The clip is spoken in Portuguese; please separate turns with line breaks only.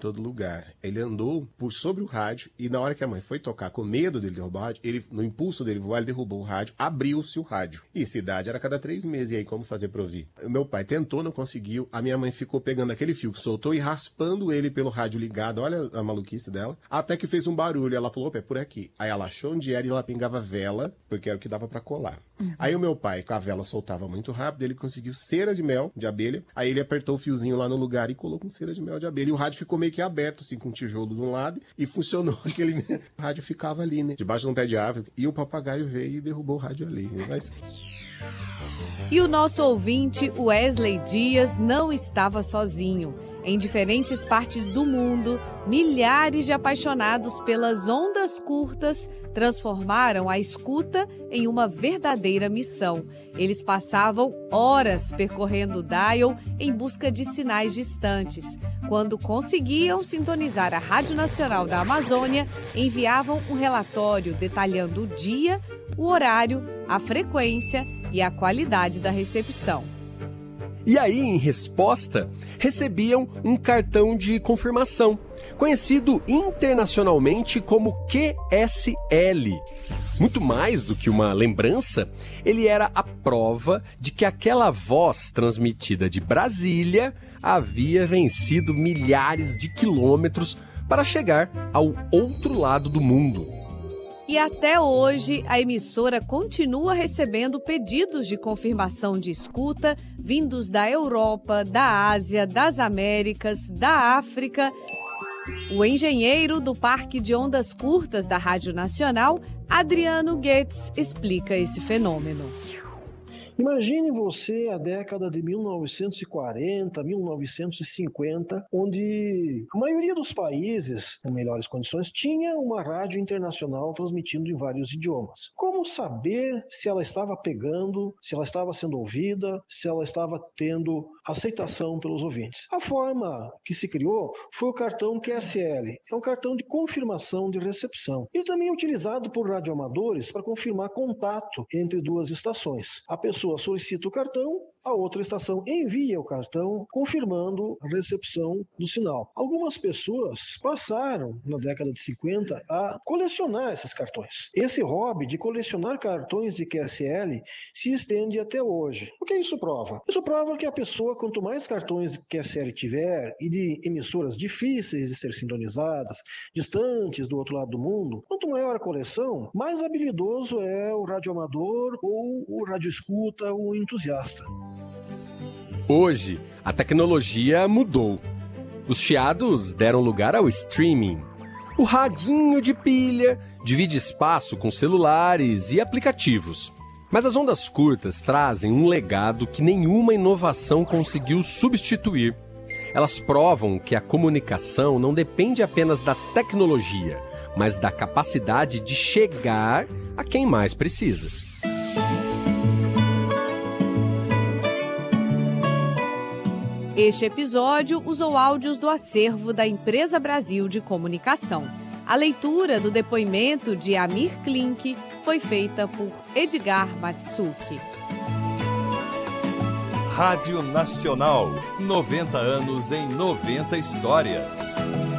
todo lugar. Ele andou por sobre o rádio e na hora que a mãe foi tocar, com medo dele derrubar o rádio, no impulso dele voar, ele derrubou o rádio, abriu-se o rádio. E cidade era cada 3 meses. E aí, como fazer pra ouvir? O meu pai tentou, não conseguiu. A minha mãe ficou pegando aquele fio que soltou e raspando ele pelo rádio ligado. Olha a maluquice dela. Até que fez um barulho. Ela falou, opa, é por aqui. Aí ela achou onde era e ela pingava vela, porque era o que dava pra colar. Aí o meu pai, com a vela soltava muito rápido, ele conseguiu cera de mel de abelha. Aí ele apertou o fiozinho lá no lugar e colocou cera de mel de abelha. E o rádio ficou meio que aberto, assim, com um tijolo de um lado. E funcionou. Aquele rádio ficava ali, né? Debaixo de um pé de árvore. E o papagaio veio e derrubou o rádio ali. Mas...
E o nosso ouvinte, Wesley Dias, não estava sozinho. Em diferentes partes do mundo, milhares de apaixonados pelas ondas curtas transformaram a escuta em uma verdadeira missão. Eles passavam horas percorrendo o dial em busca de sinais distantes. Quando conseguiam sintonizar a Rádio Nacional da Amazônia, enviavam um relatório detalhando o dia, o horário, a frequência e a qualidade da recepção.
E aí, em resposta, recebiam um cartão de confirmação, conhecido internacionalmente como QSL. Muito mais do que uma lembrança, ele era a prova de que aquela voz transmitida de Brasília havia vencido milhares de quilômetros para chegar ao outro lado do mundo.
E até hoje, a emissora continua recebendo pedidos de confirmação de escuta vindos da Europa, da Ásia, das Américas, da África. O engenheiro do Parque de Ondas Curtas da Rádio Nacional, Adriano Goetz, explica esse fenômeno.
Imagine você a década de 1940, 1950, onde a maioria dos países, com melhores condições, tinha uma rádio internacional transmitindo em vários idiomas. Como saber se ela estava pegando, se ela estava sendo ouvida, se ela estava tendo aceitação pelos ouvintes? A forma que se criou foi o cartão QSL. É um cartão de confirmação de recepção. Ele também é utilizado por radioamadores para confirmar contato entre duas estações. A pessoa solicita o cartão, a outra estação envia o cartão confirmando a recepção do sinal. Algumas pessoas passaram, na década de 50, a colecionar esses cartões. Esse hobby de colecionar cartões de QSL se estende até hoje. O que isso prova? Isso prova que a pessoa, quanto mais cartões de QSL tiver e de emissoras difíceis de ser sintonizadas, distantes do outro lado do mundo, quanto maior a coleção, mais habilidoso é o radioamador ou o radioescuta ou o entusiasta.
Hoje, a tecnologia mudou. Os chiados deram lugar ao streaming. O radinho de pilha divide espaço com celulares e aplicativos. Mas as ondas curtas trazem um legado que nenhuma inovação conseguiu substituir. Elas provam que a comunicação não depende apenas da tecnologia, mas da capacidade de chegar a quem mais precisa.
Este episódio usou áudios do acervo da Empresa Brasil de Comunicação. A leitura do depoimento de Amir Klink foi feita por Edgar Matsuki.
Rádio Nacional, 90 anos em 90 histórias.